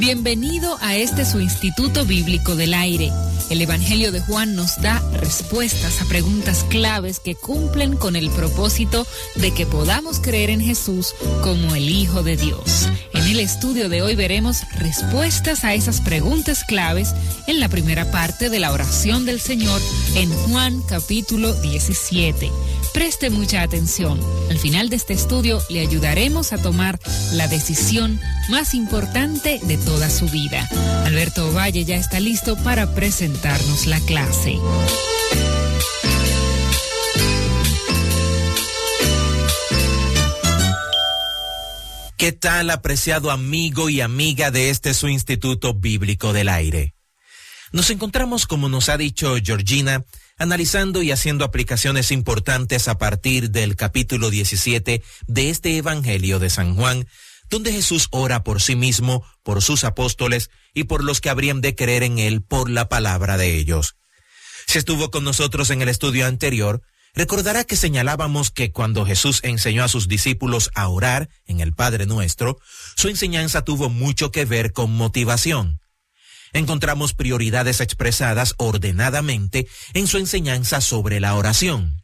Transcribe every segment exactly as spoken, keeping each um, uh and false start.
Bienvenido a este su Instituto Bíblico del Aire. El Evangelio de Juan nos da respuestas a preguntas claves que cumplen con el propósito de que podamos creer en Jesús como el Hijo de Dios. En el estudio de hoy veremos respuestas a esas preguntas claves en la primera parte de la oración del Señor en Juan capítulo diecisiete. Preste mucha atención. Al final de este estudio le ayudaremos a tomar la decisión más importante de toda su vida. Alberto Valle ya está listo para presentarnos la clase. ¿Qué tal, apreciado amigo y amiga de este su Instituto Bíblico del Aire? Nos encontramos, como nos ha dicho Georgina, analizando y haciendo aplicaciones importantes a partir del capítulo diecisiete de este Evangelio de San Juan, donde Jesús ora por sí mismo, por sus apóstoles y por los que habrían de creer en él por la palabra de ellos. Si estuvo con nosotros en el estudio anterior, recordará que señalábamos que cuando Jesús enseñó a sus discípulos a orar en el Padre Nuestro, su enseñanza tuvo mucho que ver con motivación. Encontramos prioridades expresadas ordenadamente en su enseñanza sobre la oración.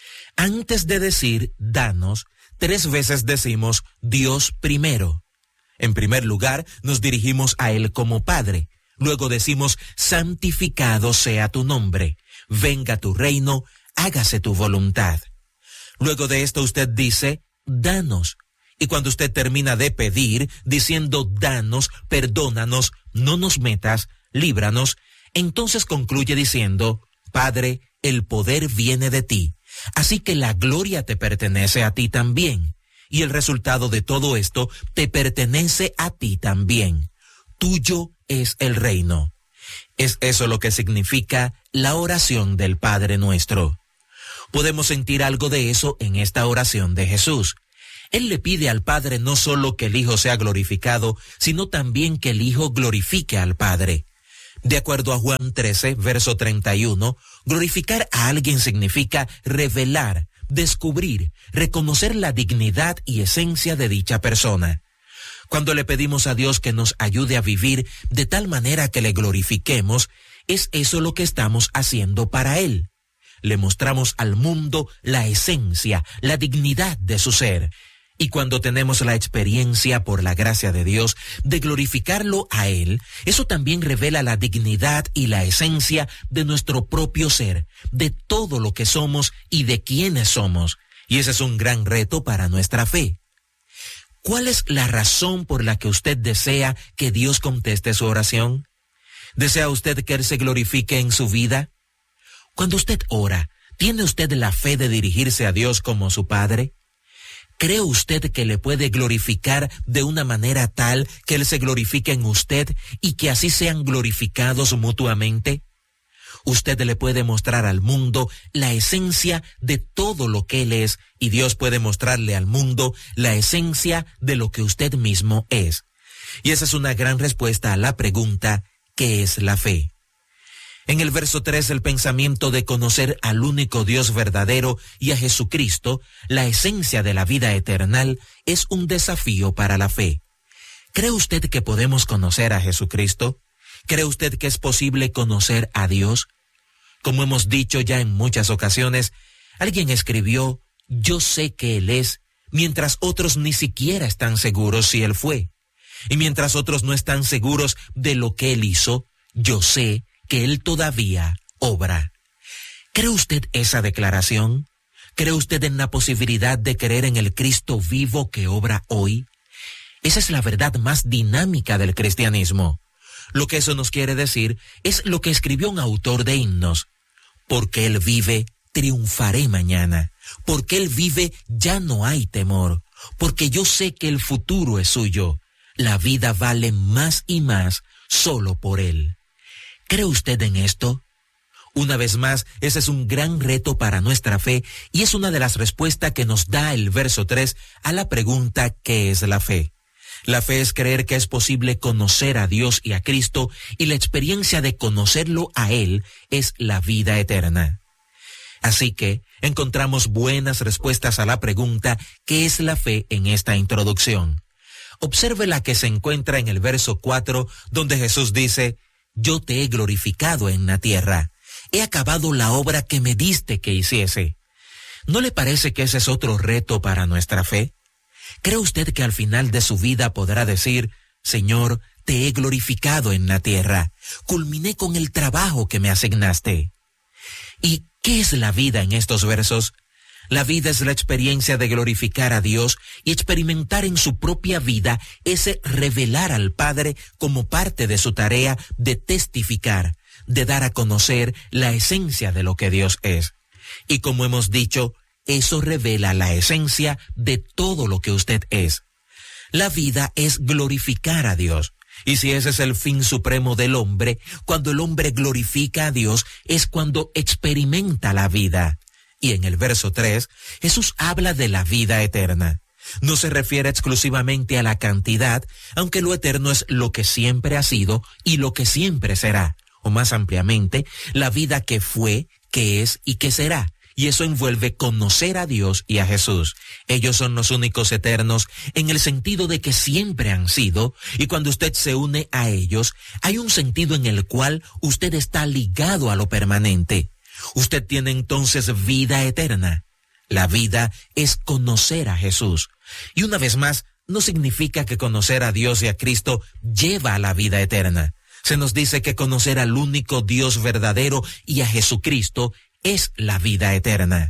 Antes de decir danos, tres veces decimos Dios primero. En primer lugar, nos dirigimos a Él como Padre. Luego decimos santificado sea tu nombre. Venga tu reino, hágase tu voluntad. Luego de esto usted dice danos. Y cuando usted termina de pedir, diciendo danos, perdónanos, no nos metas, líbranos, entonces concluye diciendo, Padre, el poder viene de ti, así que la gloria te pertenece a ti también, y el resultado de todo esto te pertenece a ti también. Tuyo es el reino. Es eso lo que significa la oración del Padre Nuestro. Podemos sentir algo de eso en esta oración de Jesús. Él le pide al Padre no solo que el Hijo sea glorificado, sino también que el Hijo glorifique al Padre. De acuerdo a Juan trece, verso treinta y uno, glorificar a alguien significa revelar, descubrir, reconocer la dignidad y esencia de dicha persona. Cuando le pedimos a Dios que nos ayude a vivir de tal manera que le glorifiquemos, es eso lo que estamos haciendo para Él. Le mostramos al mundo la esencia, la dignidad de su ser. Y cuando tenemos la experiencia, por la gracia de Dios, de glorificarlo a Él, eso también revela la dignidad y la esencia de nuestro propio ser, de todo lo que somos y de quiénes somos. Y ese es un gran reto para nuestra fe. ¿Cuál es la razón por la que usted desea que Dios conteste su oración? ¿Desea usted que Él se glorifique en su vida? Cuando usted ora, ¿tiene usted la fe de dirigirse a Dios como su Padre? ¿Cree usted que le puede glorificar de una manera tal que Él se glorifique en usted y que así sean glorificados mutuamente? Usted le puede mostrar al mundo la esencia de todo lo que Él es y Dios puede mostrarle al mundo la esencia de lo que usted mismo es. Y esa es una gran respuesta a la pregunta, ¿qué es la fe? En el verso tres, el pensamiento de conocer al único Dios verdadero y a Jesucristo, la esencia de la vida eterna, es un desafío para la fe. ¿Cree usted que podemos conocer a Jesucristo? ¿Cree usted que es posible conocer a Dios? Como hemos dicho ya en muchas ocasiones, alguien escribió, yo sé que Él es, mientras otros ni siquiera están seguros si Él fue. Y mientras otros no están seguros de lo que Él hizo, yo sé que Él todavía obra. ¿Cree usted esa declaración? ¿Cree usted en la posibilidad de creer en el Cristo vivo que obra hoy? Esa es la verdad más dinámica del cristianismo. Lo que eso nos quiere decir es lo que escribió un autor de himnos. Porque Él vive, triunfaré mañana. Porque Él vive, ya no hay temor. Porque yo sé que el futuro es suyo. La vida vale más y más solo por Él. ¿Cree usted en esto? Una vez más, ese es un gran reto para nuestra fe y es una de las respuestas que nos da el verso tres a la pregunta ¿qué es la fe? La fe es creer que es posible conocer a Dios y a Cristo y la experiencia de conocerlo a Él es la vida eterna. Así que encontramos buenas respuestas a la pregunta ¿qué es la fe? En esta introducción. observe la que se encuentra en el verso cuatro, donde Jesús dice: yo te he glorificado en la tierra, he acabado la obra que me diste que hiciese. ¿No le parece que ese es otro reto para nuestra fe? ¿Cree usted que al final de su vida podrá decir: Señor, te he glorificado en la tierra, culminé con el trabajo que me asignaste? ¿Y qué es la vida en estos versos? La vida es la experiencia de glorificar a Dios y experimentar en su propia vida ese revelar al Padre como parte de su tarea de testificar, de dar a conocer la esencia de lo que Dios es. Y como hemos dicho, eso revela la esencia de todo lo que usted es. La vida es glorificar a Dios. Y si ese es el fin supremo del hombre, cuando el hombre glorifica a Dios, es cuando experimenta la vida. Y en el verso tres, Jesús habla de la vida eterna. No se refiere exclusivamente a la cantidad, aunque lo eterno es lo que siempre ha sido y lo que siempre será, o más ampliamente, la vida que fue, que es y que será. Y eso envuelve conocer a Dios y a Jesús. Ellos son los únicos eternos en el sentido de que siempre han sido, y cuando usted se une a ellos, hay un sentido en el cual usted está ligado a lo permanente. Usted tiene entonces vida eterna. La vida es conocer a Jesús. Y una vez más, no significa que conocer a Dios y a Cristo lleva a la vida eterna. Se nos dice que conocer al único Dios verdadero y a Jesucristo es la vida eterna.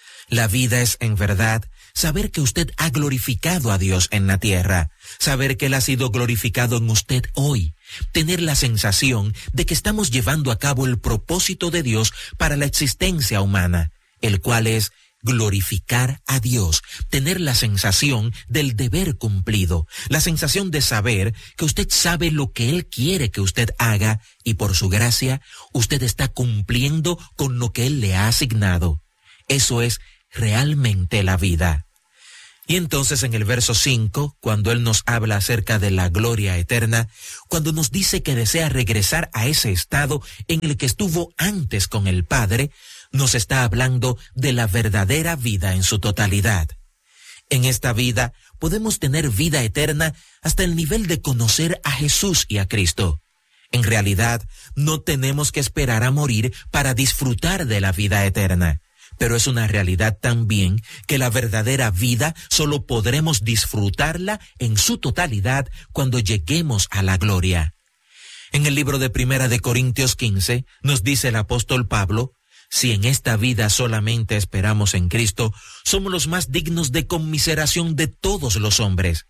La vida es, en verdad, saber que usted ha glorificado a Dios en la tierra, saber que Él ha sido glorificado en usted hoy, tener la sensación de que estamos llevando a cabo el propósito de Dios para la existencia humana, el cual es glorificar a Dios, tener la sensación del deber cumplido, la sensación de saber que usted sabe lo que Él quiere que usted haga y por su gracia usted está cumpliendo con lo que Él le ha asignado. Eso es realmente la vida. Y entonces en el verso cinco, cuando Él nos habla acerca de la gloria eterna, cuando nos dice que desea regresar a ese estado en el que estuvo antes con el Padre, nos está hablando de la verdadera vida en su totalidad. En esta vida podemos tener vida eterna hasta el nivel de conocer a Jesús y a Cristo. En realidad, no tenemos que esperar a morir para disfrutar de la vida eterna. Pero es una realidad también que la verdadera vida solo podremos disfrutarla en su totalidad cuando lleguemos a la gloria. En el libro de Primera de Corintios quince nos dice el apóstol Pablo: si en esta vida solamente esperamos en Cristo, somos los más dignos de conmiseración de todos los hombres.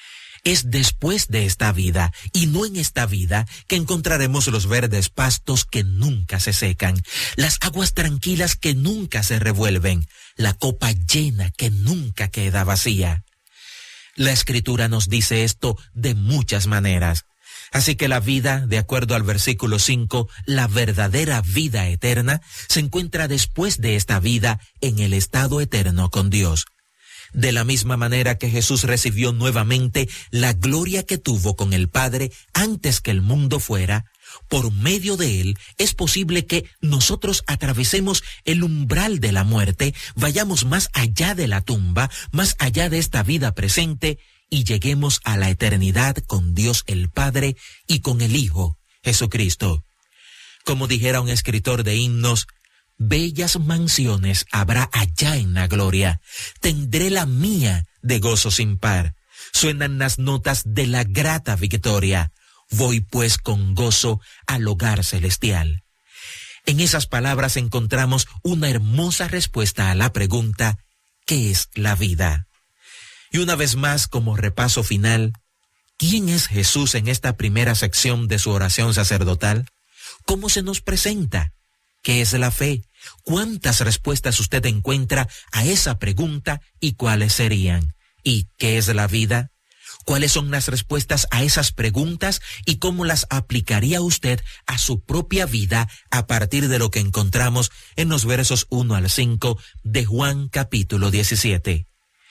Es después de esta vida, y no en esta vida, que encontraremos los verdes pastos que nunca se secan, las aguas tranquilas que nunca se revuelven, la copa llena que nunca queda vacía. La Escritura nos dice esto de muchas maneras. Así que la vida, de acuerdo al versículo cinco, la verdadera vida eterna, se encuentra después de esta vida en el estado eterno con Dios. De la misma manera que Jesús recibió nuevamente la gloria que tuvo con el Padre antes que el mundo fuera, por medio de Él es posible que nosotros atravesemos el umbral de la muerte, vayamos más allá de la tumba, más allá de esta vida presente, y lleguemos a la eternidad con Dios el Padre y con el Hijo, Jesucristo. Como dijera un escritor de himnos, bellas mansiones habrá allá en la gloria, tendré la mía de gozo sin par. Suenan las notas de la grata victoria, voy pues con gozo al hogar celestial. En esas palabras encontramos una hermosa respuesta a la pregunta, ¿qué es la vida? Y una vez más, como repaso final, ¿quién es Jesús en esta primera sección de su oración sacerdotal? ¿Cómo se nos presenta? ¿Qué es la fe? ¿Cuántas respuestas usted encuentra a esa pregunta y cuáles serían? ¿Y qué es la vida? ¿Cuáles son las respuestas a esas preguntas y cómo las aplicaría usted a su propia vida a partir de lo que encontramos en los versos uno al cinco de Juan capítulo diecisiete?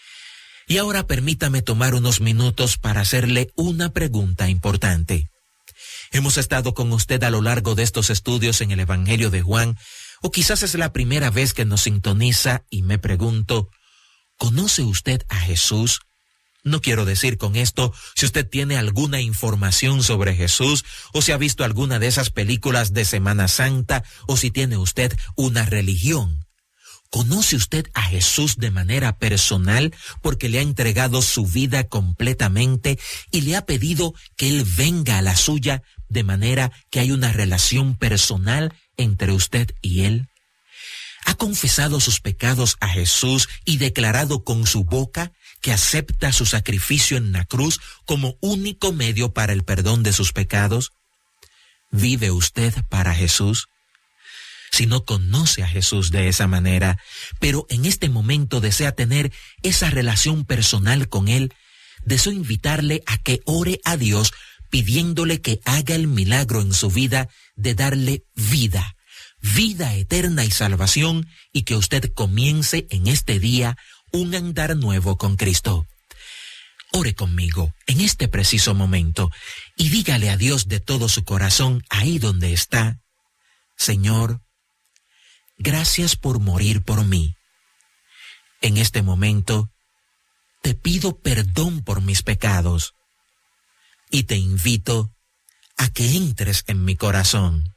Y ahora permítame tomar unos minutos para hacerle una pregunta importante. Hemos estado con usted a lo largo de estos estudios en el Evangelio de Juan, o quizás es la primera vez que nos sintoniza y me pregunto, ¿conoce usted a Jesús? No quiero decir con esto si usted tiene alguna información sobre Jesús o si ha visto alguna de esas películas de Semana Santa o si tiene usted una religión. ¿Conoce usted a Jesús de manera personal porque le ha entregado su vida completamente y le ha pedido que Él venga a la suya de manera que hay una relación personal entre usted y Él? ¿Ha confesado sus pecados a Jesús y declarado con su boca que acepta su sacrificio en la cruz como único medio para el perdón de sus pecados? ¿Vive usted para Jesús? Si no conoce a Jesús de esa manera, pero en este momento desea tener esa relación personal con Él, deseo invitarle a que ore a Dios pidiéndole que haga el milagro en su vida de darle vida, vida eterna y salvación, y que usted comience en este día un andar nuevo con Cristo. Ore conmigo en este preciso momento y dígale a Dios de todo su corazón ahí donde está: Señor, gracias por morir por mí. En este momento te pido perdón por mis pecados y te invito a que entres en mi corazón.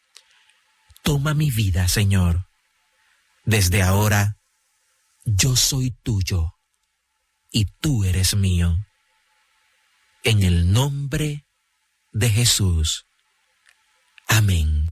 Toma mi vida, Señor. Desde ahora yo soy tuyo y tú eres mío. En el nombre de Jesús. Amén.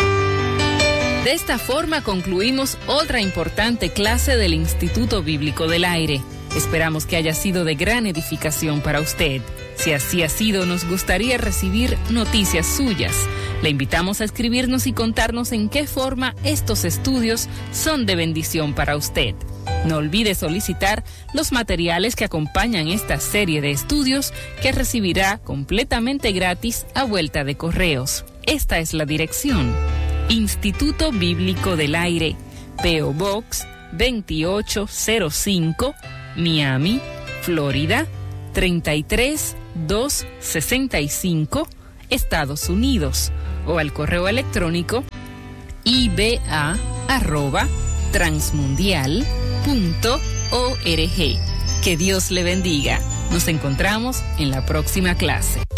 De esta forma concluimos otra importante clase del Instituto Bíblico del Aire. Esperamos que haya sido de gran edificación para usted. Si así ha sido, nos gustaría recibir noticias suyas. Le invitamos a escribirnos y contarnos en qué forma estos estudios son de bendición para usted. No olvide solicitar los materiales que acompañan esta serie de estudios que recibirá completamente gratis a vuelta de correos. Esta es la dirección: Instituto Bíblico del Aire, P O Box veintiocho cero cinco, Miami, Florida treinta y tres mil doscientos sesenta y cinco, Estados Unidos, o al correo electrónico i b a arroba transmundial punto org. Que Dios le bendiga. Nos encontramos en la próxima clase.